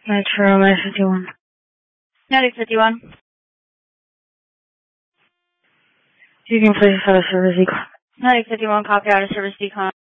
Metro, Med 51. Medic 51. You can please have a service decon. Medic 51, copy out of service decon.